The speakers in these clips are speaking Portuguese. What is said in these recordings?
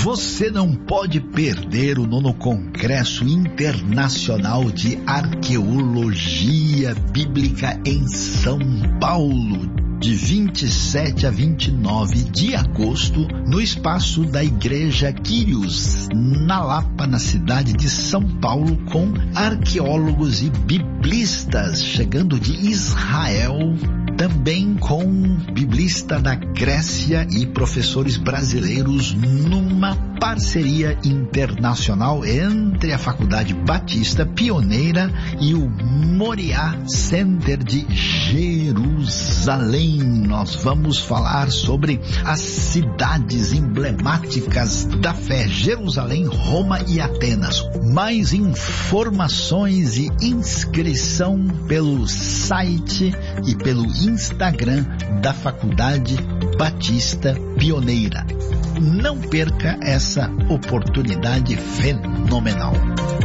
Você não pode perder o 9º Congresso Internacional de Arqueologia Bíblica em São Paulo, de 27 a 29 de agosto, no espaço da Igreja Quírios, na Lapa, na cidade de São Paulo, com arqueólogos e biblistas chegando de Israel, também com biblista da Grécia e professores brasileiros, numa parceria internacional entre a Faculdade Batista Pioneira e o Moriá Center de Jerusalém. Nós vamos falar sobre as cidades emblemáticas da fé: Jerusalém, Roma e Atenas. Mais informações e inscrição pelo site e pelo Instagram da Faculdade Batista Pioneira. Não perca essa oportunidade fenomenal.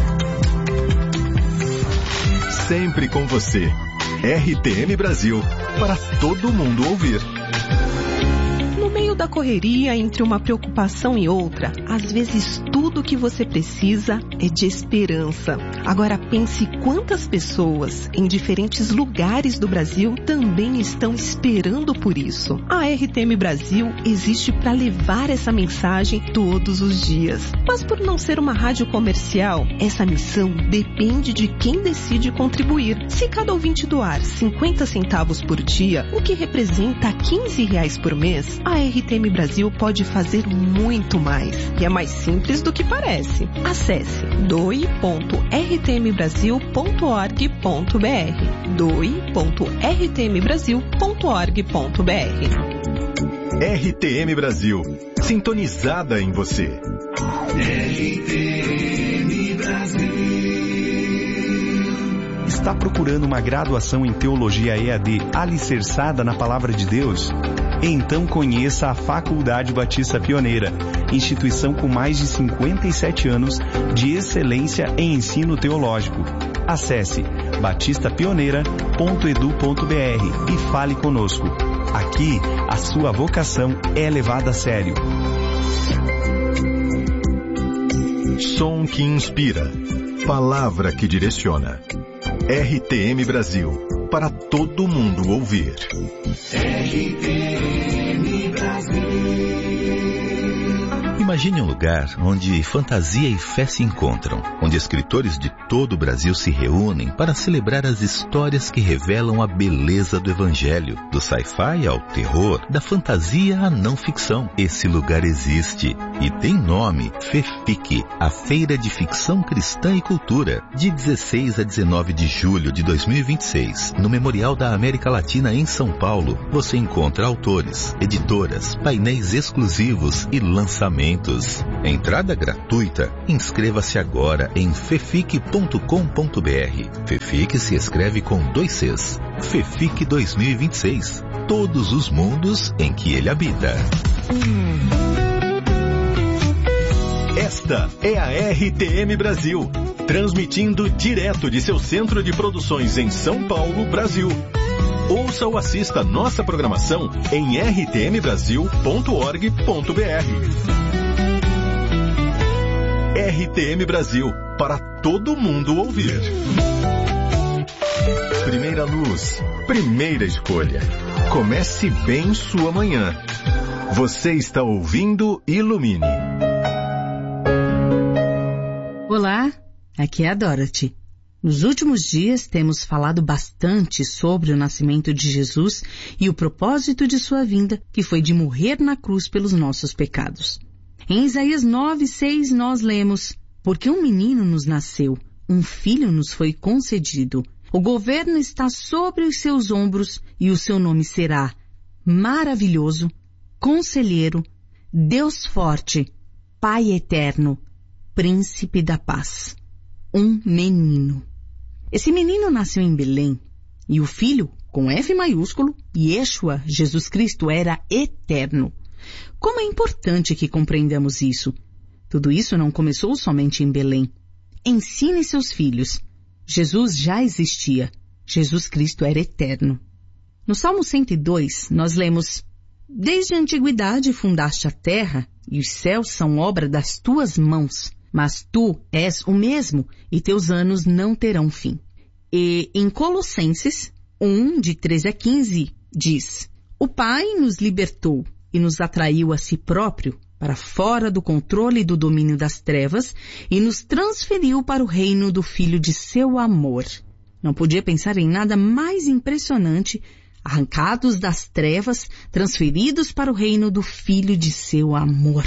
Sempre com você. RTM Brasil, para todo mundo ouvir. No meio da correria, entre uma preocupação e outra, às vezes tudo que você precisa é de esperança. Agora pense quantas pessoas em diferentes lugares do Brasil também estão esperando por isso. A RTM Brasil existe para levar essa mensagem todos os dias. Mas por não ser uma rádio comercial, essa missão depende de quem decide contribuir. Se cada ouvinte doar 50 centavos por dia, o que representa R$15 por mês, a RTM Brasil pode fazer muito mais. E é mais simples do que parece. Acesse doe.rtmbrasil.org.br doe.rtmbrasil.org.br. RTM Brasil, sintonizada em você. RTM Brasil. Está procurando uma graduação em Teologia EAD alicerçada na Palavra de Deus? Então conheça a Faculdade Batista Pioneira, instituição com mais de 57 anos de excelência em ensino teológico. Acesse batistapioneira.edu.br e fale conosco. Aqui, a sua vocação é levada a sério. Som que inspira, palavra que direciona. RTM Brasil, para todo mundo ouvir. RTM Brasil. Imagine um lugar onde fantasia e fé se encontram, onde escritores de todo o Brasil se reúnem para celebrar as histórias que revelam a beleza do Evangelho, do sci-fi ao terror, da fantasia à não ficção. Esse lugar existe e tem nome: FEFIC, a Feira de Ficção Cristã e Cultura, de 16 a 19 de julho de 2026, no Memorial da América Latina em São Paulo. Você encontra autores, editoras, painéis exclusivos e lançamentos. Entrada gratuita. Inscreva-se agora em fefic.com.br. FEFIC se escreve com 2 Cs. FEFIC 2026. Todos os mundos em que ele habita. Esta é a RTM Brasil, transmitindo direto de seu centro de produções em São Paulo, Brasil. Ouça ou assista nossa programação em rtmbrasil.org.br. RTM Brasil, para todo mundo ouvir. Primeira luz, primeira escolha. Comece bem sua manhã. Você está ouvindo Ilumine. Olá, aqui é a Dorothy. Nos últimos dias temos falado bastante sobre o nascimento de Jesus e o propósito de sua vinda, que foi de morrer na cruz pelos nossos pecados. Em Isaías 9:6 nós lemos: porque um menino nos nasceu, um filho nos foi concedido. O governo está sobre os seus ombros e o seu nome será Maravilhoso, Conselheiro, Deus Forte, Pai Eterno, Príncipe da Paz. Um menino. Esse menino nasceu em Belém e o filho, com F maiúsculo, Yeshua, Jesus Cristo, era eterno. Como é importante que compreendamos isso. Tudo isso não começou somente em Belém. Ensine seus filhos. Jesus já existia. Jesus Cristo era eterno. No Salmo 102, nós lemos: Desde a antiguidade fundaste a terra, e os céus são obra das tuas mãos. Mas tu és o mesmo, e teus anos não terão fim. E em Colossenses 1, de 13 a 15, diz: O Pai nos libertou e nos atraiu a si próprio, para fora do controle e do domínio das trevas, e nos transferiu para o reino do Filho de seu amor. Não podia pensar em nada mais impressionante, arrancados das trevas, transferidos para o reino do Filho de seu amor.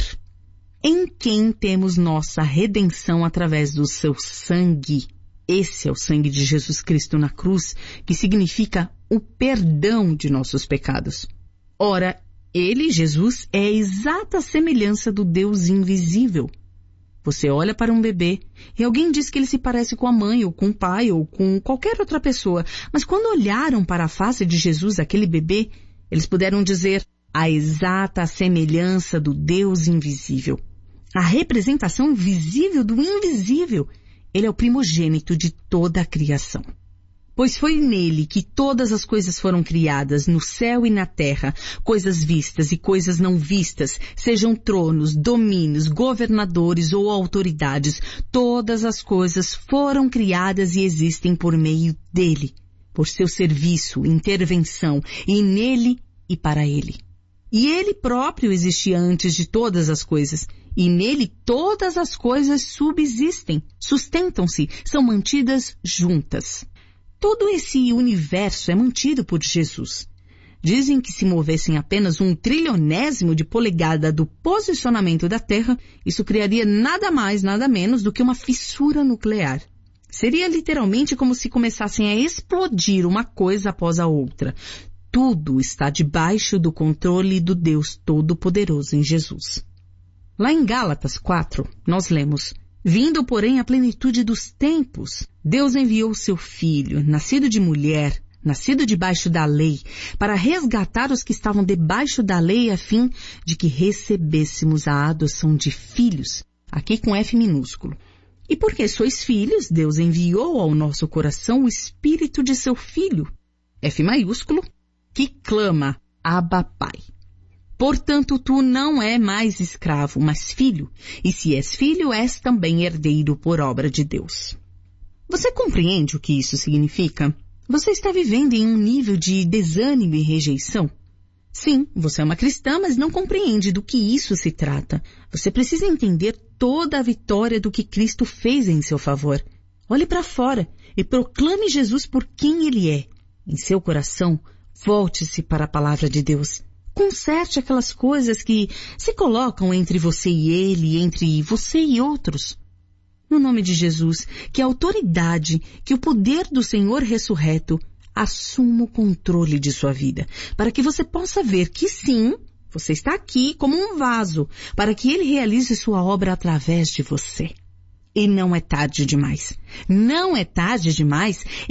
Em quem temos nossa redenção através do seu sangue. Esse é o sangue de Jesus Cristo na cruz, que significa o perdão de nossos pecados. Ora, ele, Jesus, é a exata semelhança do Deus invisível. Você olha para um bebê e alguém diz que ele se parece com a mãe, ou com o pai, ou com qualquer outra pessoa. Mas quando olharam para a face de Jesus, aquele bebê, eles puderam dizer a exata semelhança do Deus invisível. A representação visível do invisível. Ele é o primogênito de toda a criação. Pois foi nele que todas as coisas foram criadas, no céu e na terra, coisas vistas e coisas não vistas, sejam tronos, domínios, governadores ou autoridades. Todas as coisas foram criadas e existem por meio dele, por seu serviço, intervenção, e nele e para ele. E ele próprio existia antes de todas as coisas, e nele todas as coisas subsistem, sustentam-se, são mantidas juntas. Todo esse universo é mantido por Jesus. Dizem que se movessem apenas 1/1.000.000º de polegada do posicionamento da Terra, isso criaria nada mais, nada menos do que uma fissura nuclear. Seria literalmente como se começassem a explodir uma coisa após a outra. Tudo está debaixo do controle do Deus Todo-Poderoso em Jesus. Lá em Gálatas 4, nós lemos: Vindo, porém, à plenitude dos tempos, Deus enviou seu Filho, nascido de mulher, nascido debaixo da lei, para resgatar os que estavam debaixo da lei, a fim de que recebêssemos a adoção de filhos, aqui com F minúsculo. E porque sois filhos, Deus enviou ao nosso coração o Espírito de seu Filho, F maiúsculo, que clama, Abba, Pai. Portanto, tu não é mais escravo, mas filho, e se és filho, és também herdeiro por obra de Deus. Você compreende o que isso significa? Você está vivendo em um nível de desânimo e rejeição? Sim, você é uma cristã, mas não compreende do que isso se trata. Você precisa entender toda a vitória do que Cristo fez em seu favor. Olhe para fora e proclame Jesus por quem Ele é. Em seu coração, volte-se para a palavra de Deus. Conserte aquelas coisas que se colocam entre você e Ele, entre você e outros. No nome de Jesus, que a autoridade, que o poder do Senhor ressurreto assuma o controle de sua vida, para que você possa ver que sim, você está aqui como um vaso, para que Ele realize sua obra através de você. E não é tarde demais. Não é tarde demais